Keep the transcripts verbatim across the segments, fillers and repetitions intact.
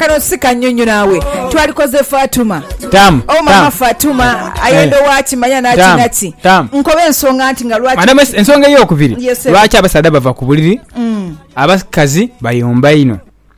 kano sika nyonyo nawe twalikoze Fatuma tam o mama Fatuma ayendo wachi manya nati nati nkobe ensonga anti nga lwaki madame ensonga yo okubiri lwaki abasada bava ku buliri abakazi bayomba ino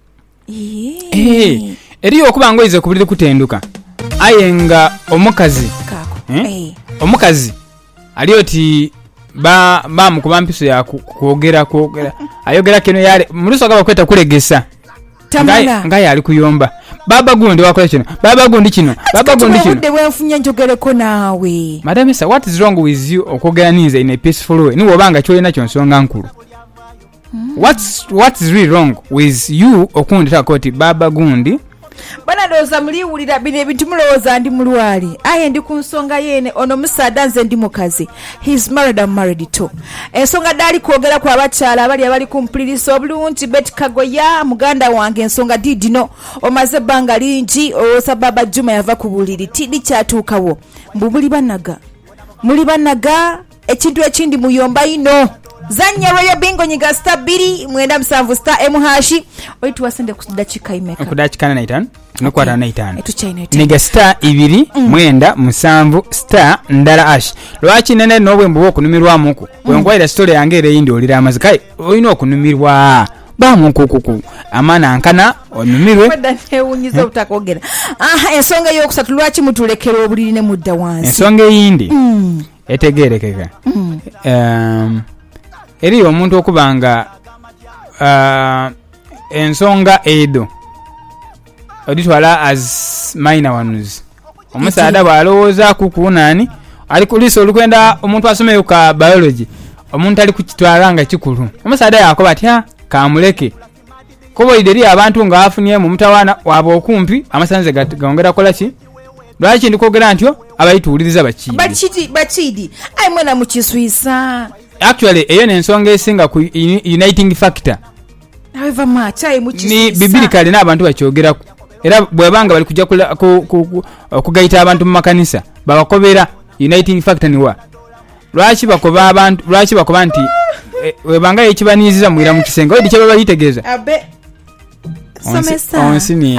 eh eriyo okuba ngoize ku buliri kutenduka ayenga omukazi eh omukazi aliyoti ba ba mukuba mpiso ya kuogera kuogera ayogera kino yale muluso akaba kweta kulegesa tamala ngaya ali kuyomba baba gundi wakola kino baba gundi kino baba gundi kino de wenfunya njogere ko nawe madam sir what is wrong with you okogera ninza in a peaceful way ni wobanga chole nacho nsonga nkulu hmm. what's what is really wrong with you okundi takoti baba gundi bana doza muliwulira bine ebintu mulowoza ndi mulwali aye ndi ku nsonga yene ono musada nze ndi mukazi he's married and married too ensonga dali kwogera kwa bakyala abali abali kumpuliriza obulungi Betty Kagoya muganda wange ensonga didino omaze banga lingi osa baba Juma yava ku buliri tidi kyatuukawo mbubuli banaga muli banaga ekintu ekindi muyomba ino Zanya Royal Bingo nyiga star biri mwenda msanvu star emu hashi oitu wasende kudachika imeka kudachikana na itano nukwata na itano etu chaina itano nyiga star ibiri mm. mwenda msanvu star ndala ash lwachi nene nobwe mbuwo kunumirwa muku mm. wengwaira story yange ere indi olira amazikai oyino okunumirwa ba muku kuku amana ankana onumirwe wadane unyiza utakogera aha ensonga yokusatu lwachi mutulekero obuliri ne mudda wansi ensonga yindi mm. etegerekeka mm. um eri omuntu okubanga uh, ensonga edo oditwala as minor ones omusada bwalowooza kukunani ali kuliso olukwenda omuntu asomeye ka biology omuntu ali kukitwala nga kikulu omusada yakoba ati ha kamuleke kubo ideri abantu nga afunye mu mutawana wabo okumpi amasanze gaongera kola ki lwaki ndikogera ntyo abayituuliriza bakidi bakidi bakidi ai mwana mukiswisa actually eyo nensonga esinga ku uniting factor however much ai mukisisa ni biblically n'abantu bakyogera era bwebanga bali kujja kugaita abantu mu makanisa babakobera uniting factor niwa lwaki bakoba abantu lwaki bakoba nti webanga ekibaniziza muira mu kisenga odi kyaba bayitegeeza abe somesa onsini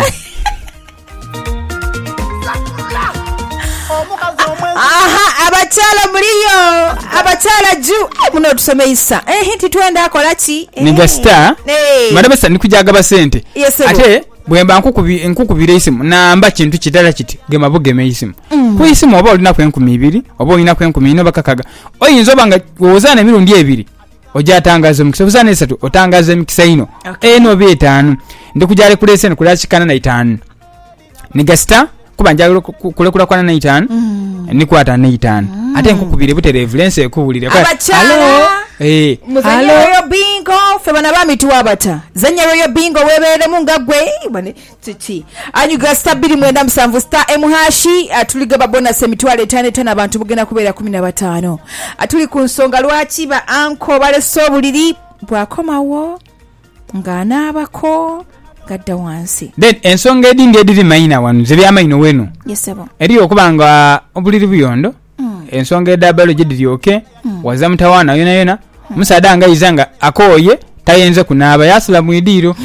aha abachala muliyo abachala ju muno tusomeisa eh hinti twenda akolaki eh. Niga star hey. Madabesa nikujaga basente yes, ate bwemba nkukubi nkukubire isimu namba kintu kitala kiti gema bugeme isimu mm. ku isimu oba olina kwenkumi ibiri oba olina kwenkumi ino bakakaga oyinzo banga wozana mirundi ebiri oja tangazo mukisa uzana esatu otangaze mukisa ino okay. Eno betanu ndikujale kulesene kulashikana na itanu niga star kubanja kulekula kwa na itanu mm. ni kwata na itanu mm. ate nkukubire butere evidence ekubulire kwa hello eh hello yo bingo fe bana bami tuwabata zanya yo bingo webere mungagwe bane titi anyuga stabili mwenda msanvu star emu hashi atuliga babona semitwale tane tane abantu bugena kubera kumi na batano atuli kunsonga lwachi ba anko bale sobuliri bwakomawo ngana abako gadda wansi then ensonga edinge ediri maina wanu zebya maino wenu yesebo eri okubanga obuliri buyondo mm. ensonga edabalo jediri okay mm. waza mtawana yona yona mm. musada nga izanga akoye tayenze kunaba yasula muidiro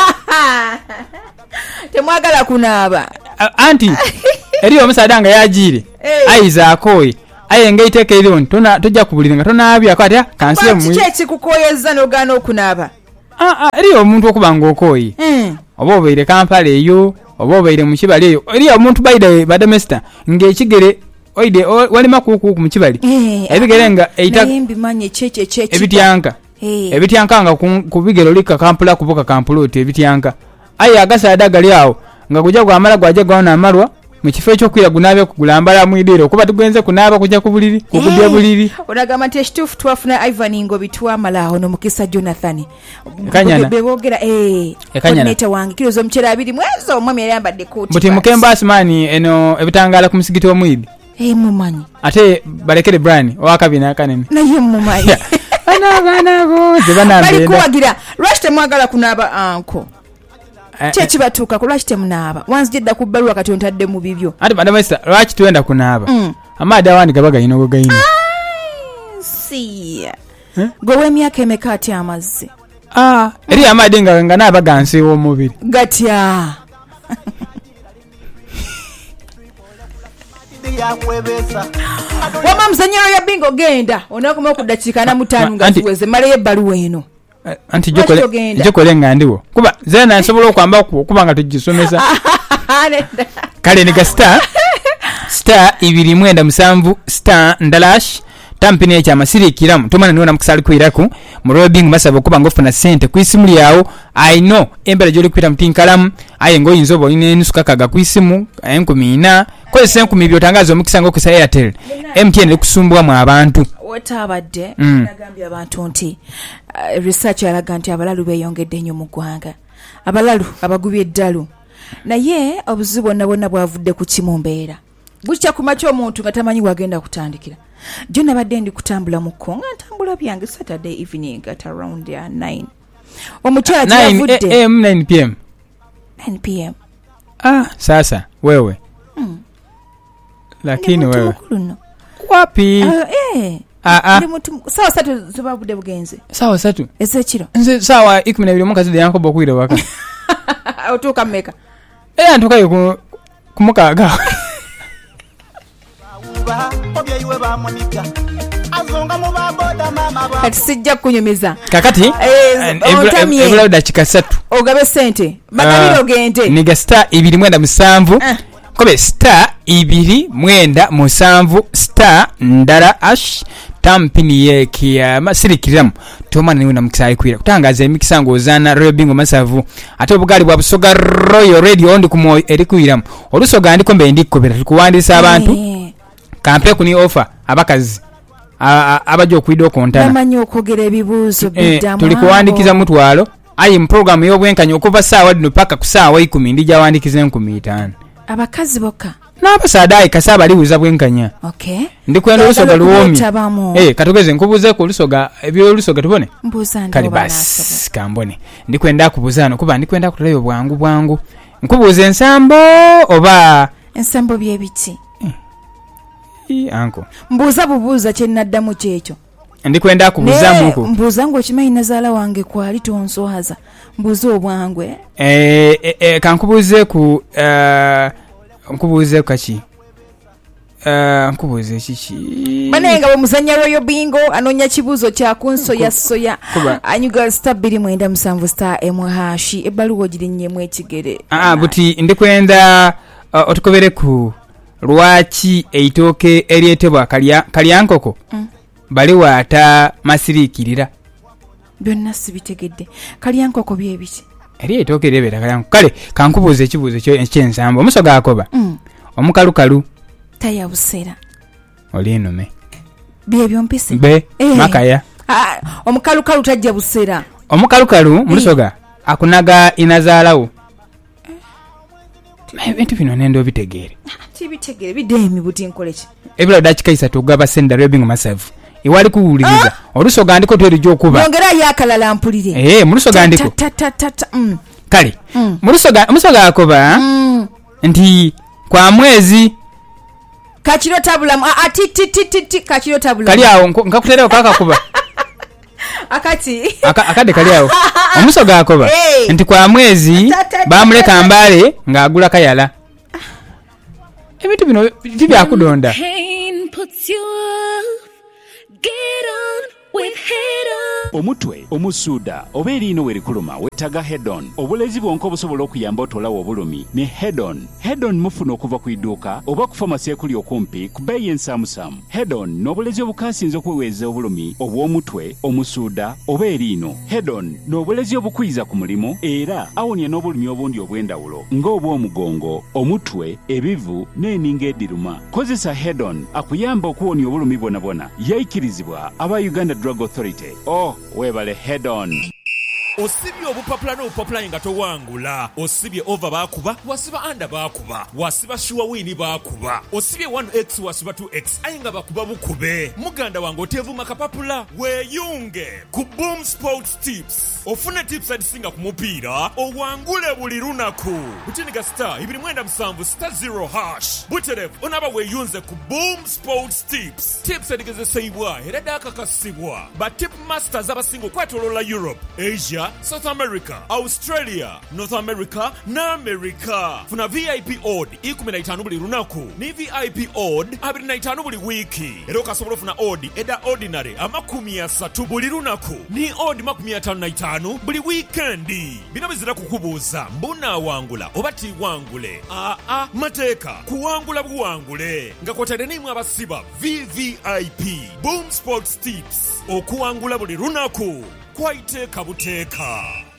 temwagala kunaba anti eri omusada nga yajire hey. Aiza akoye ayenga iteke iri on tona tojja kubulira nga tona abya kwatya kansile mu kichi kukoyeza no gano kunaba ah ah eri omuntu okubanga okoye mm. obo beire Kampala eyo obo beire mu kibali eyo eri omuntu baide badamesta ngekigere oide wali makuku ku mukibali ebigere nga eita yimbi manye cheche cheche ebityanka hey. Ebityanka nga kubigero lika Kampala kubuka Kampala oti ebityanka ayi agasada gali awo nga kujja kwa amala gwaje gwaona amalwa mu kifo ekyo kwira gunabe kugulambala mu idero kuba tugenze kunaba kujja kubuliri kugudya buliri onagama teshtufu twafuna Ivan ngo bitwa malaho no mukisa Jonathan kanyana bebogera eh kanyana wange kirozo mchera abiri mwezo mwami yambadde koti buti mukemba asmani eno ebitangala ku musigiti wa Muibi eh mumanyi ate balekere Brian wakabina kanene naye mumanyi ana bana go zebana bali kuwagira rashte mwagala kunaba anko chechi batuka kulashite munaba wanzi jidda kubalwa kati ontadde mu bibyo ati bana master lwachi tuenda kunaba mm. amada wani gabaga ino go ino si huh? Gowe myaka emekati amazzi ah eri amade nga nga naba gansi wo mubiri gatya wama muzanyiro ya bingo genda onakoma okudakiika na mutaano nga ziweze maleyo ebbaluwa eno anti jokole jokole nga ndiwo kuba zena nsobola okwamba kuba nga tugisomesa kale ni star star ibiri mwenda musanvu star ndalash tampini echa masirikiramu tomana niona mukisali kwiraku mu robbing masabo kuba ngofuna sente kwisimu lyawo I know embera joli kwita mtinkalamu aye ngo inzobo ine nusuka kaga kwisimu enkumi ina ko senkumi byotangazo mukisango ku Airtel M T N likusumbwa mu abantu wetabadde mm. nagambye abantu nti uh, research yalaga nti abalalu beyongedde nnyo mu ggwanga abalalu abagubye eddalu naye obuzibu bonna bonna bwavudde ku kimu mbeera bukya kumacho omuntu nga tamanyi wagenda kutandikira jo nabadde ndi kutambula mu konga ntambula byange Saturday evening at around uh, nine omukyala yavudde a m nine p m nine p m ah sasa wewe mm. lakini wewe wapi uh, eh ah ah sawa satu zibabude bugenze sawa satu ese kiro nze sawa ikumi na bibiri mukazi de yanko bokwira waka otuka meka eh antuka ku kumukaga kati sijja kunyumiza kakati ebula dakika satu ogabe sente bagabiro uh, gente niga star ibiri mwenda musanvu uh. kobe star ibiri mwenda musanvu star ndara ash tampini ye kia masirikiramu tomana niwe namukisai kwira kutangaza emikisango ozana robbingo masavu ate obugali bwa busoga royal radio ndi kumo eri kwiramu olusoga ndiko mbe ndikobera tukuwandisa abantu hey. Kampe kuni offer abakazi abajo kuido kontana bamanyi okogera ebibuuzo bidamu tuli kuwandikiza mutwalo ayi mu program y'obwenkanya okuva saawa dino paka ku saawa ikumi ndija wandikiza enkumi itaano abakazi bokka n'abasaadaayi kasaba libuuza bwenkanya okay ndikwenda olusoga luwomi eh katugeze nkubuze ku lusoga ebyo olusoga tubone mbuza kali bas kambone ndikwenda kubuzano kuba ndikwenda kutulayo bwangu bwangu nkubuze ensambo oba ensambo byebiti i anko mbuza bubuza kye naddamu kyekyo ndikwenda kubuza muko mbuza ngo kimanyi nazaala wange kwali tonswaza mbuza obwangwe eh eh kankubuze ku eh nkubuze kachi eh nkubuze chichi banenga bo muzanya royo bingo anonya kibuzo kya kunso ya soya anyuga star biri mwenda musanvu star M hashi ebaluwo girinnye mu ekigere ah buti ndikwenda uh, otukobere ku lwaki eitoke erietebwa kalya kalyankoko mm. bali wata masirikirira byonna sibitegedde kalyankoko byebiki eri eitoke rebera kalyanko kale kankubuze ekibuzo kyo ekyensambo omusoga akoba mm. omukalukalu taya busera olino me byebyo mpise be eh. makaya ah omukalukalu tajja busera omukalukalu musoga akunaga inazaalawo ebintu bino nendo bitegere tibitegere bidemi buti nkoleki ebula dakika isatu gaba senda robbing masavu iwali kuwuliriza ah? olusoga ndiko tweri okuba yongera yakalala mpulire eh mulusoga ndiko ta ta ta ta mm. kale mm. mulusoga musoga akoba mm. nti kwa mwezi kachiro tabula ati ti ti ti kachiro tabula kali awo ngakutereo kaka kuba akati Aka, akade kali awo omusoga akoba hey. Nti kwa mwezi bamuleka mbale ngagula kayala ebintu bino bibya kudonda omutwe omusuuda oba erino werikuluma wetaga headon obulezi bwonko obusobola okuyamba otolawo obulumi ne headon headon mufuna okuva ku idduuka oba ku famasi ekuli okumpi ku bbeeyi ensaamusaamu headon n'obulezi obukasinza okuweweeza obulumi obw'omutwe omusuuda oba erino headon n'obulezi obukwiza ku mulimu era awonya n'obulumi obundi obw'endawulo ng'obw'omugongo omutwe ebivu n'eninga ediruma kozesa headon akuyamba okuwonya obulumi bwonabwona yayikirizibwa aba Uganda Drug Authority. Oh, webale head on. Osibye obupapula n'obupapula nga towangula. Osibye over bakuba, wasiba under bakuba. Wasiba sure win bakuba. Osibye one x wasiba two x ayinga bakuba bukube. Muganda wange otevuma kapapula. Weyunge ku Boom Sports Tips. Ofune tips adisinga ku mupiira, owangule buli lunaku. Butiniga star ibiri mwenda musanvu star zero hash. Buterev onaba weyunze ku Boom Sports Tips. Tips adigezesebwa era dakakasibwa. Ba tip masters abasingo kwatolola Europe, Asia Africa, South America, Australia, North America na America. Funa V I P odd ikumi na itaano buli lunaku ni V I P odd abiri na itaano buli wiki. Era okasobola ofuna odd eda ordinary amakumi asatu buli lunaku ni odd makumi ataano na itaano buli weekendi. Bino bizira kukubuuza mbuna wangula oba ti wangule. Aa ah, mateeka kuwangula buwangule nga kwotadde nimwe abasiba V V I P Boom Sports Tips okuwangula buli lunaku kwaiteeka buteeka.